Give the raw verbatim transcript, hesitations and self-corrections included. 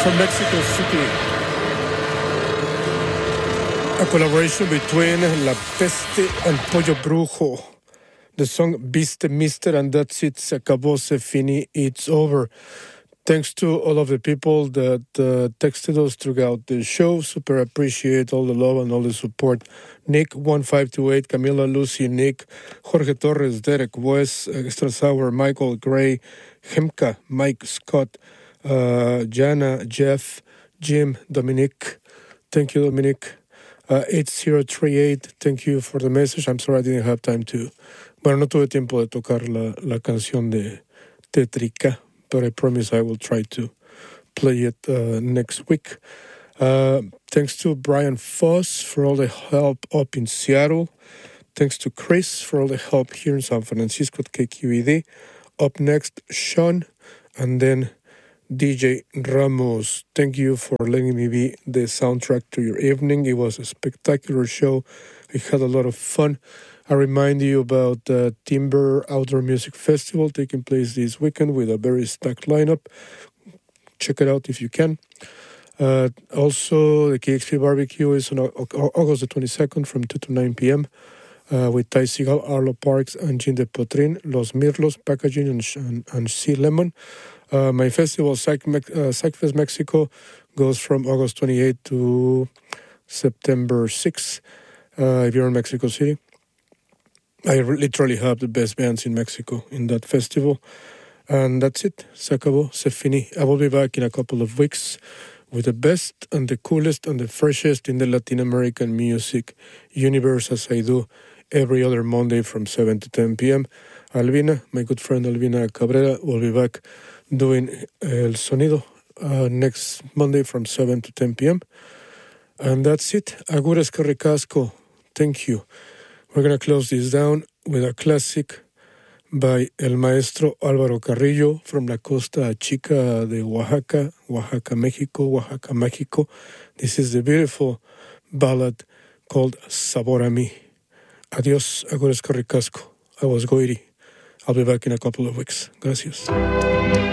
from Mexico City. A collaboration between La Peste and Pollo Brujo. The song Viste Mister, and that's it. Se acabó, se fini, it's over. Thanks to all of the people that uh, texted us throughout the show. Super appreciate all the love and all the support. Nick one five two eight, Camila, Lucy, Nick, Jorge Torres, Derek West, Extra Sour, Michael Gray, Hemka, Mike Scott, uh, Jana, Jeff, Jim, Dominic. Thank you, Dominic. Uh, eight zero three eight, thank you for the message. I'm sorry I didn't have time to... Bueno, no tuve tiempo de tocar la, la canción de Tétrica, but I promise I will try to play it uh, next week. Uh, thanks to Brian Foss for all the help up in Seattle. Thanks to Chris for all the help here in San Francisco at K Q E D. Up next, Sean, and then D J Ramos. Thank you for letting me be the soundtrack to your evening. It was a spectacular show. I had a lot of fun. I remind you about the Timber Outdoor Music Festival taking place this weekend with a very stacked lineup. Check it out if you can. Uh, also, the K X P Barbecue is on August the twenty-second from two to nine p.m. Uh, with Ty Seagal, Arlo Parks, and Jean de Potrin, Los Mirlos, Packaging, and, and, and Sea Lemon. Uh, my festival, Psych, Me- uh, Psychfest Mexico, goes from August twenty-eighth to September sixth, uh, if you're in Mexico City. I literally have the best bands in Mexico in that festival. And that's it. Se acabó, se fini. I will be back in a couple of weeks with the best and the coolest and the freshest in the Latin American music universe, as I do every other Monday from seven to ten p.m. Albina, my good friend Albina Cabrera, will be back doing El Sonido uh, next Monday from seven to ten p.m. And that's it. Agures Carricasco. Thank you. We're going to close this down with a classic by El Maestro Álvaro Carrillo from La Costa Chica de Oaxaca, Oaxaca, Mexico, Oaxaca, Mexico. This is the beautiful ballad called Sabor a mí. Adiós, Agures Carricasco. I was Goiri. I'll be back in a couple of weeks. Gracias.